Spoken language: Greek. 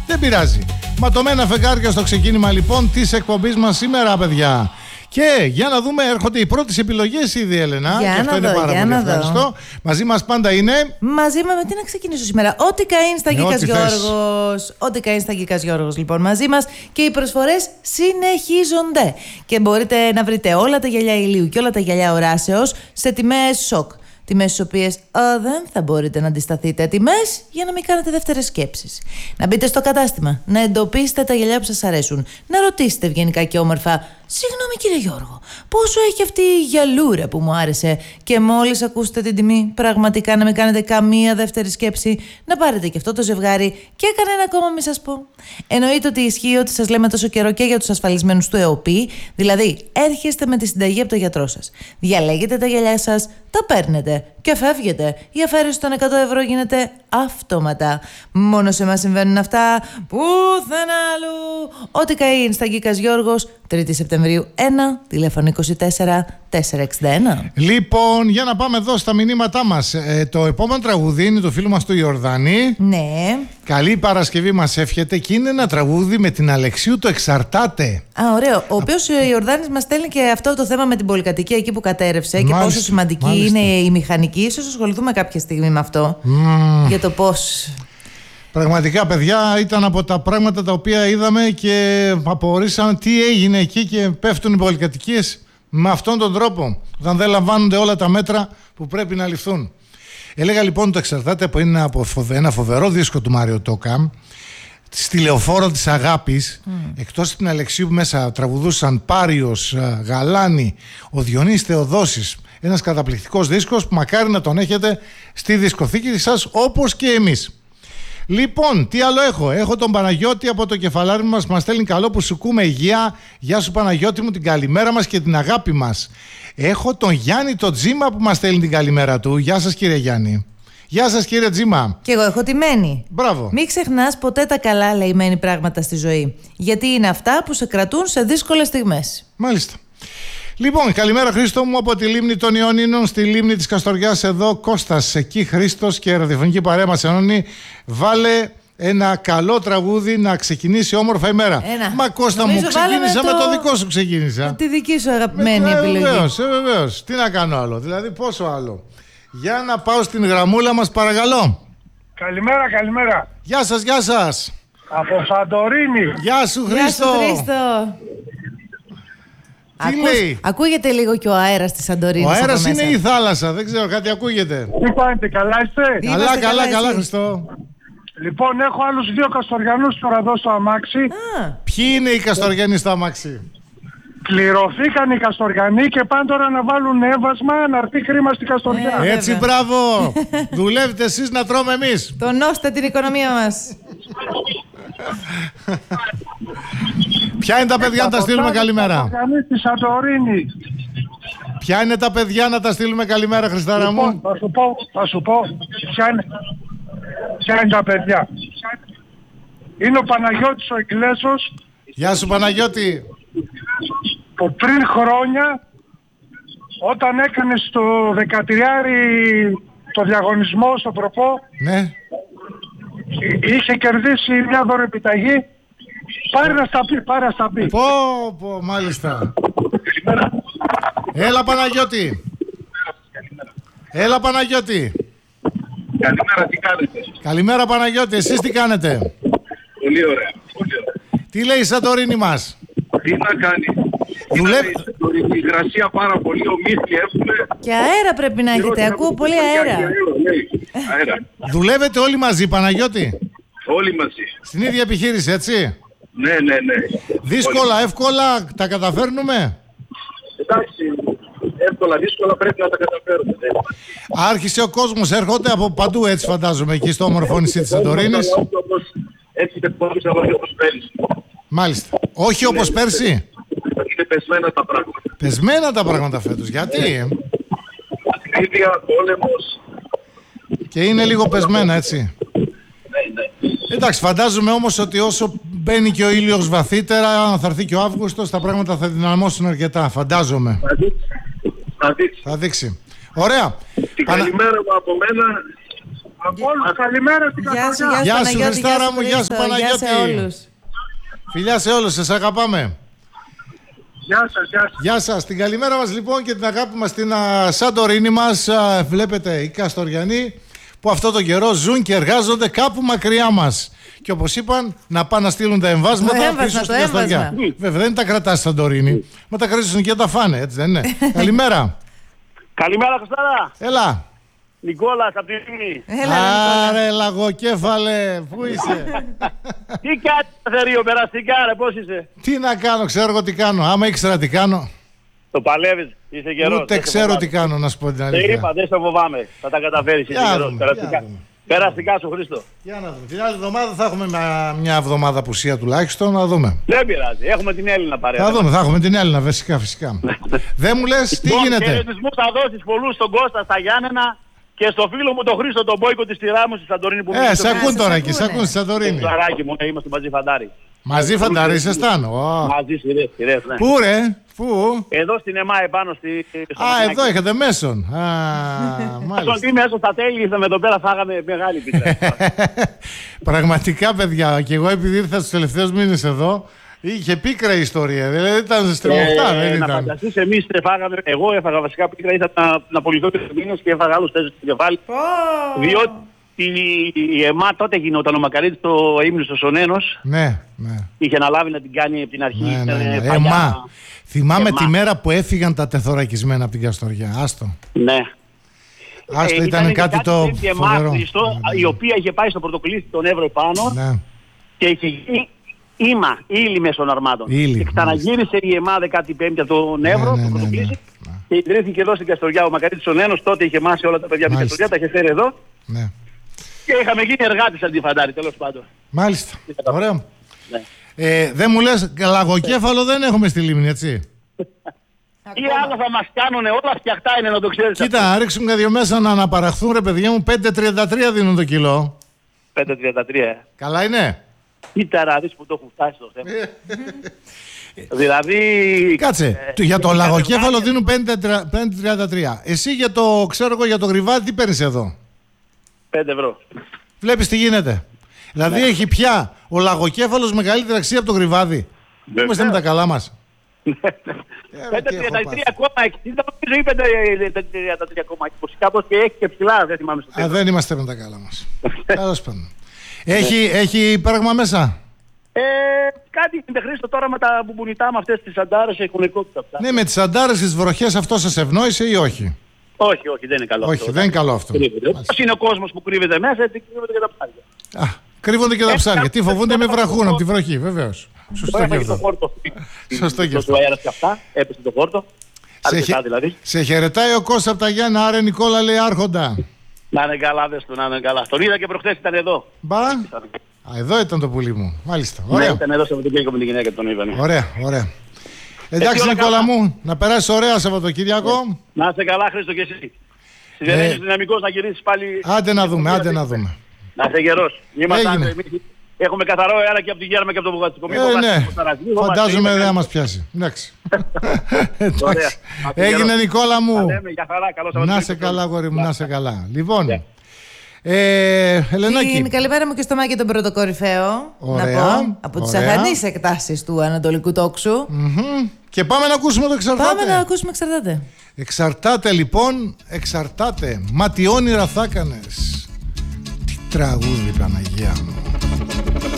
Δεν πειράζει. Ματωμένα φεγγάρια στο ξεκίνημα λοιπόν της εκπομπής μας σήμερα, παιδιά. Και για να δούμε, έρχονται οι πρώτες επιλογές ήδη, Έλενα. Για και αυτό να είναι δω, πάρα για πολύ να ευχαριστώ. δω. Μαζί μας πάντα είναι. Μαζί με τι να ξεκινήσω σήμερα. Ό,τι καΐν στα Γκίκας Γιώργος. Ό,τι καΐν στα Γκίκας Γιώργος, λοιπόν, μαζί μας. Και οι προσφορές συνεχίζονται. Και μπορείτε να βρείτε όλα τα γυαλιά ηλίου και όλα τα γυαλιά οράσεως σε τιμές σοκ. Τιμές στις οποίες δεν θα μπορείτε να αντισταθείτε. Τιμές για να μην κάνετε δεύτερες σκέψεις. Να μπείτε στο κατάστημα, να εντοπίσετε τα γυαλιά που σας αρέσουν, να ρωτήσετε ευγενικά και όμορφα: συγγνώμη κύριε Γιώργο, πόσο έχει αυτή η γυαλούρα που μου άρεσε? Και μόλις ακούσετε την τιμή, πραγματικά να μην κάνετε καμία δεύτερη σκέψη, να πάρετε και αυτό το ζευγάρι και κανένα ακόμα μη σας πω. Εννοείται ότι ισχύει ότι σας λέμε τόσο καιρό και για τους ασφαλισμένους του ΕΟΠΗ, δηλαδή έρχεστε με τη συνταγή από τον γιατρό σας. Διαλέγετε τα γυαλιά σας, τα παίρνετε και φεύγετε. Η αφαίρεση των 100 ευρώ γίνεται αυτόματα. Μόνο σε εμάς συμβαίνουν αυτά, πουθενά αλλού. Ό,τι καΐν στα Γκίκας Γιώργος, 3η Σεπτεμβρίου 1, τηλέφωνο 24 461. Λοιπόν, για να πάμε εδώ στα μηνύματά μας. Το επόμενο τραγούδι είναι του φίλου μας του Ιορδάνη. Ναι. Καλή Παρασκευή μας εύχεται και είναι ένα τραγούδι με την Αλεξίου, το Εξαρτάται. Α, ωραίο. Ο οποίος ο Ιορδάνης μας στέλνει και αυτό το θέμα με την πολυκατοικία εκεί που κατέρευσε και πόσο σημαντική είναι η μηχανική. Ίσως ασχοληθούμε κάποια στιγμή με αυτό. Για το πώς. Πραγματικά, παιδιά, ήταν από τα πράγματα τα οποία είδαμε και απορρίσαμε τι έγινε εκεί και πέφτουν οι πολυκατοικίες με αυτόν τον τρόπο, όταν δεν λαμβάνονται όλα τα μέτρα που πρέπει να ληφθούν. Έλεγα λοιπόν το Εξαρτάται, που είναι ένα φοβερό δίσκο του Μάριο Τόκα, στη Λεωφόρο της Αγάπης. Εκτός την Αλεξίου που μέσα τραγουδούσαν Πάριος, Γαλάνη, ο Διονύσης Θεοδόσης. Ένας καταπληκτικός δίσκος που μακάρι να τον έχετε στη δισκοθήκη σας, όπως και εμείς. Λοιπόν, τι άλλο έχω? Έχω τον Παναγιώτη από το κεφαλάρι μας στέλνει καλό που σου κούμε υγεία. Γεια σου Παναγιώτη μου, την καλημέρα μας και την αγάπη μας. Έχω τον Γιάννη το Τζίμα που μας στέλνει την καλημέρα του. Γεια σας κύριε Γιάννη. Γεια σας κύριε Τζίμα. Και εγώ έχω τη Μένη. Μπράβο. Μην ξεχνάς ποτέ τα καλά λεημένη πράγματα στη ζωή. Γιατί είναι αυτά που σε κρατούν σε δύσκολες στιγμές. Μάλιστα. Λοιπόν, καλημέρα Χρήστο μου από τη λίμνη των Ιωνίνων, στη λίμνη της Καστοριάς εδώ, Κώστας εκεί Χρήστος και ραδιοφωνική παρέα μας ενώνει. Βάλε ένα καλό τραγούδι να ξεκινήσει όμορφα η μέρα. Μα Κώστα μου, ξεκίνησα με το δικό σου ξεκίνησα. Τη δική σου αγαπημένη επιλογή. Βεβαίως. Τι να κάνω άλλο, δηλαδή πόσο άλλο. Για να πάω στην γραμμούλα μας παρακαλώ. Καλημέρα. Γεια σας. Από Σαντορίνη. Γεια σου Χρήστο. Τι λέει? Ακούγεται λίγο και ο αέρας της Σαντορίνης. Ο αέρας είναι η θάλασσα, δεν ξέρω, κάτι ακούγεται. Τι κάνετε, καλά είστε? Καλά Χριστό. Λοιπόν, έχω άλλους 2 Καστοριανούς τώρα εδώ στο αμάξι. Ποιοι είναι οι Καστοριανοί στο αμάξι? Πληρωθήκαν οι Καστοριανοί και πάνε τώρα να βάλουν έβασμα να έρθει χρήμα στην Καστοριά. Έτσι, μπράβο. Δουλεύετε εσείς να τρώμε εμείς. Τονώστε την οικονομία μας. Ποια είναι τα παιδιά να τα στείλουμε καλημέρα? Ποια είναι τα παιδιά να τα στείλουμε καλημέρα, Χριστάρα μου? Λοιπόν, θα σου πω ποια είναι τα παιδιά. Είναι ο Παναγιώτης ο Εγκλέσος. Γεια σου Παναγιώτη. Που πριν χρόνια, όταν έκανε στο 13 το διαγωνισμό στο προπό, ναι, είχε κερδίσει μια δωρεπιταγή. Πάρε να στα πει. Πω, μάλιστα. Έλα Παναγιώτη. Καλημέρα, τι κάνετε? Καλημέρα Παναγιώτη, εσείς τι κάνετε? Πολύ ωραία. Τι λέει η Σαντορίνη μας? Τι να κάνει? Η υγρασία πάρα πολύ, ομίχλη έχουμε. Και αέρα πρέπει να έχετε, ακούω πολύ αέρα. Δουλεύετε όλοι μαζί Παναγιώτη? Όλοι μαζί. Στην ίδια επιχείρηση, έτσι? Ναι. Δύσκολα, εύκολα τα καταφέρνουμε? Εντάξει, εύκολα, δύσκολα πρέπει να τα καταφέρουμε. Άρχισε ο κόσμος, έρχονται από παντού έτσι φαντάζομαι εκεί στο όμορφο νησί της Σαντορίνης. Έτσι δεν μπορείς να βάλει όπως πέρυσι. Μάλιστα. Όχι όπως πέρσι. Είναι πεσμένα τα πράγματα. Πεσμένα τα πράγματα φέτος. Γιατί? Ακρίβεια, πόλεμος. Και είναι λίγο πεσμένα, έτσι. Ναι. Εντάξει, φαντάζομαι όμως ότι όσο μπαίνει και ο ήλιος βαθύτερα, θα έρθει και ο Αύγουστος, τα πράγματα θα δυναμώσουν αρκετά. Φαντάζομαι. Θα δείξει. Θα δείξει. Ωραία. Την καλημέρα μου από μένα Από όλους, καλημέρα στην Καστοριά. Γεια σου Χριστάρα μου, γεια σου Παναγιώτη. Γεια σε όλους. Φιλιά σε όλους, σας αγαπάμε. Γεια σας, γεια σας. Γεια σας, την καλημέρα μας λοιπόν και την αγάπη μας στην Σαντορίνη μας. Βλέπετε οι Καστοριανοί που αυτό το καιρό ζουν και εργάζονται κάπου μακριά μας. Και όπως είπαν, να πάνε να στείλουν τα εμβάσματα πίσω στην Καστοριά. Βέβαια, δεν τα κρατάς στη Σαντορίνη, μα τα κρατήσουν και τα φάνε, έτσι δεν είναι? Καλημέρα. Καλημέρα, Χριστάρα. Έλα. Νικόλας, από τη Λίμνη. Άρε, λαγοκέφαλε, πού είσαι? Τι κάνεις, Θερίο, περαστικά, ρε, πώς είσαι? Τι να κάνω, ξέρω εγώ τι κάνω. Άμα ήξερα τι κάνω. Το παλεύεις, είσαι καιρός. Ούτε ξέρω τι κάνω, να σου πω την αλήθεια. Δεν είπα, δεν σε φοβάμαι. Θα τα καταφέρεις, είσαι καιρός. Περαστικά σου, Χρήστο. Για να δούμε. Την άλλη εβδομάδα θα έχουμε μια εβδομάδα απουσία τουλάχιστον, να δούμε. Δεν πειράζει, έχουμε την Έλληνα παρέα. Θα δούμε, θα έχουμε την Έλληνα, φυσικά. Δεν μου λες, τι γίνεται? Χαιρετισμούς θα δώσεις πολλούς στον Κώστα, στα Γιάννενα και στο φίλο μου τον Χρήστο, τον Μπόικο της Τυράμμου στη Σαντορίνη που σε ακούν τώρα εκεί, σε ακούν στη Σαντορίνη. Σαράκι μου, είμαστε μαζί φαντάρι. Μαζί φαντάρι, ήσασταν? Μαζί σειρές, ναι. Πού ρε, πού? Εδώ στην ΕΜΑ επάνω Εδώ έχετε μέσον. Μάλιστα. Τι μέσο στα τέλη ήρθαμε εδώ πέρα, φάγαμε μεγάλη πίτσα. Πραγματικά παιδιά, και εγώ επειδή ήρθα στους τελευταίους μήνες εδώ, είχε πίκρα η ιστορία, δηλαδή ήταν στριμωχτά, δεν ήταν? Να φανταστείς, εμείς φάγαμε, εγώ έφαγα βασικά πίκρα, ήθελα να απολυθώ 3 μήνες και έφαγα άλλους 4 στο κεφάλι. Διότι η ΕΜΑ τότε γινόταν ο Μακαρίτης στο ύμνο στο Σονένος. Ναι. Είχε αναλάβει να την κάνει από την αρχή. Ναι. ΕΜΑ. Θυμάμαι τη μέρα που έφυγαν τα τεθωρακισμένα από την Καστοριά. Άστο. Ναι. Άστο, ήταν κάτι το φοβερό. Η οποία είχε πάει στο πρωτοκλήσι των Εύρω πάνω και είχε γίνει ύλη μέσων αρμάτων. Και ξαναγύρισε η ΕΜΑ 15η από τον Εύρο, το πρωτοκλήσι, και ιδρύθηκε εδώ στην Καστοριά. Ο Μακαρίτης ο Νένος τότε είχε μάσει όλα τα παιδιά από την Καστοριά, τα είχε φέρει εδώ. Ναι. Και είχαμε γίνει εργάτες αντιφαντάρι, τέλος πάντων. Μάλιστα. Ωραίο. Ναι. Δεν μου λες, λαγοκέφαλο δεν έχουμε στη Λίμνη, έτσι? Τι άλλο θα μας κάνουνε, όλα φτιαχτά είναι, να το ξέρεις. Κοίτα, να ρίξουν και 2 μέσα να αναπαραχθούν, ρε παιδιά μου, 5,33 δίνουν το κιλό. 5,33. Καλά είναι? Κοίτα να δεις που το έχουν φτάσει το θέμα. Δηλαδή... Κάτσε, για το λαγοκέφαλο δίνουν 5,33. Εσύ για το, ξέρω εγώ, για το γρυβάδι τι παίρνεις εδώ? 5 ευρώ. Βλέπεις τι γίνεται? Δηλαδή έχει πια ο λαγοκέφαλος μεγαλύτερη αξία από το γρυβάδι. Είμαστε με τα καλά μας. 5,33,60 νομίζω ή 5,33,20 κάπως, και έχει και ψηλά, δεν θυμάμαι στο τέλος. Δεν είμαστε με τα καλά μας. Τέλος πάντων. Έχει πράγμα μέσα? Κάτι γίνεται, Χρήστο, τώρα με τα μπουμπουνιτά, με αυτές τις σαντάρες έχουν κόψει αυτά. Ναι, με τις σαντάρες τις βροχές αυτό σας ευνόησε ή όχι? Όχι, δεν είναι καλό. Όχι, δεν είναι καλό αυτό. Πώς είναι ο κόσμος που κρύβεται μέσα, έτσι κρύβονται και τα ψάρια. Κρύβονται και τα ψάρια. Τι φοβούνται, με βραχούν από τη βροχή, βεβαίως. Σωστό και αυτό. Σωστό και αυτό. Έπεσε το χόρτο. Σε χαιρετάει ο Κώστας από τα Γιάννα, άρε Νικόλα, λέει άρχοντα. Να είναι καλά, δες του, να είναι καλά. Τον είδα και προχθές ήταν εδώ. Μπα. Εδώ ήταν το πουλί μου. Μάλιστα. Ωραία. Ναι, ήταν εδώ Σαββατοκύριακο με τη γυναίκα, τον είδα. Ωραία. Εντάξει, Νικόλα μου, να περάσεις ωραία Σαββατοκύριακο. Να είσαι καλά, Χρήστο, και εσύ. Σιδερένιος δυναμικός, να γυρίσεις πάλι. Άντε να δούμε. Να είσαι γερός. Έχουμε καθαρό αέρα και από τη Γέρμα και από το Βουγατσικομείο. Ναι, φαντάζομαι δεν θα μας πιάσει. Εντάξει. Έγινε, Νικόλα μου. Να είσαι καλά, αγόρι μου, να είσαι καλά. Λοιπόν, Ελενάκη. Καλημέρα μου και στο Μάκη τον πρωτοκορυφαίο. Ωραία, να πω, από τις αγανείς εκτάσεις του Ανατολικού Τόξου. Και πάμε να ακούσουμε το Εξαρτάται. Πάμε να ακούσουμε Εξαρτάται. Εξαρτάται λοιπόν, εξαρτάται. Μα τι όνειρα θα έκανες. Τι τραγούδι, Παναγία μου.